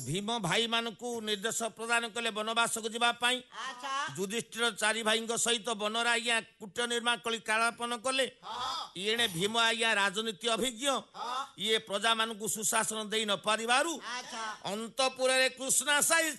भीम भाई मानकु निर्देश प्रदान कले वनवास को जीवा पाई अच्छा युधिष्ठिर चारि भाई सहित वनर आज्ञा कूट निर्माण कली कालापन कले इने भीम आज्ञा राजनीति अभिज्ञ ये प्रजा मानकु सुशासन दे न पारिबारु अच्छा अंतपुर कृष्णा साई